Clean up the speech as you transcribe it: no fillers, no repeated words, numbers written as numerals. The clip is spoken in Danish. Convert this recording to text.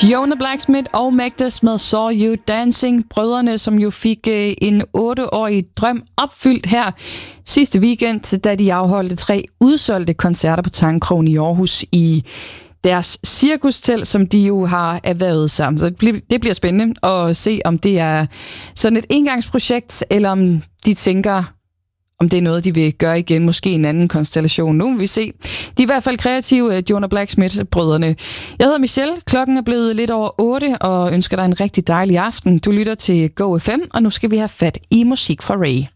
Jonah Blacksmith og Magdas med Saw You Dancing. Brødrene, som jo fik en 8-årig drøm opfyldt her sidste weekend, da de afholdte 3 udsolgte koncerter på Tangkrogen i Aarhus i deres cirkustelt, som de jo har erhvervet sammen. Så det bliver spændende at se, om det er sådan et engangsprojekt, eller om de tænker, om det er noget, de vil gøre igen, måske en anden konstellation. Nu vil vi se. De er i hvert fald kreative, Jonah Blacksmith-brødrene. Jeg hedder Michelle, klokken er blevet lidt over 8, og ønsker dig en rigtig dejlig aften. Du lytter til Go FM, og nu skal vi have fat i musik fra Ray.